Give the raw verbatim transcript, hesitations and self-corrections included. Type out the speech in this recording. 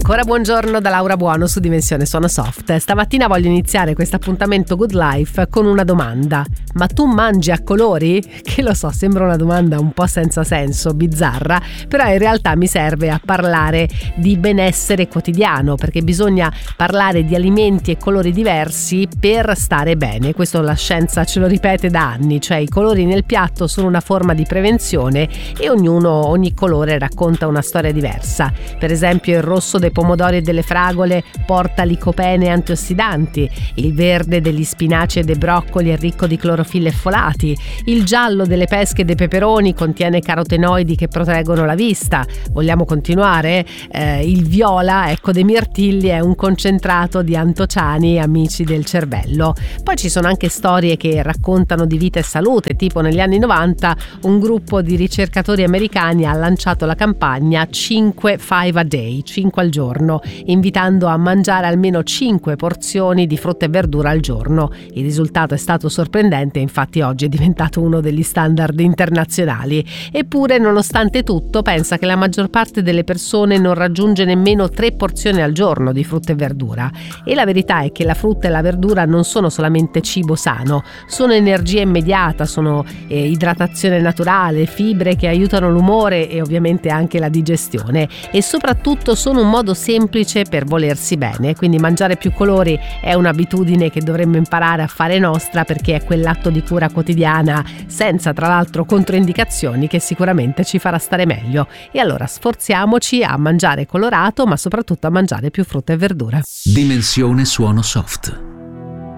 Ancora buongiorno da Laura Buono su Dimensione Suono Soft. Stamattina voglio iniziare questo appuntamento Good Life con una domanda. Ma tu mangi a colori? Che lo so, sembra una domanda un po' senza senso, bizzarra, però in realtà mi serve a parlare di benessere quotidiano, perché bisogna parlare di alimenti e colori diversi per stare bene. Questo la scienza ce lo ripete da anni, cioè i colori nel piatto sono una forma di prevenzione e ognuno, ogni colore racconta una storia diversa. Per esempio il rosso dei pomodori e delle fragole porta licopene e antiossidanti, il verde degli spinaci e dei broccoli è ricco di clorofilla e folati, il giallo delle pesche e dei peperoni contiene carotenoidi che proteggono la vista. Vogliamo continuare? Eh, il viola, ecco, dei mirtilli è un concentrato di antociani, amici del cervello. Poi ci sono anche storie che raccontano di vita e salute, tipo negli anni novanta un gruppo di ricercatori americani ha lanciato la campagna cinque five a day, cinque al giorno, invitando a mangiare almeno cinque porzioni di frutta e verdura al giorno. Il risultato è stato sorprendente, infatti oggi è diventato uno degli standard internazionali. Eppure, nonostante tutto, pensa che la maggior parte delle persone non raggiunge nemmeno tre porzioni al giorno di frutta e verdura. E la verità è che la frutta e la verdura non sono solamente cibo sano, sono energia immediata, sono eh, idratazione naturale, fibre che aiutano l'umore e ovviamente anche la digestione, e soprattutto sono un modo semplice per volersi bene. Quindi mangiare più colori è un'abitudine che dovremmo imparare a fare nostra, perché è quell'atto di cura quotidiana senza tra l'altro controindicazioni che sicuramente ci farà stare meglio. E allora sforziamoci a mangiare colorato, ma soprattutto a mangiare più frutta e verdura. Dimensione Suono Soft.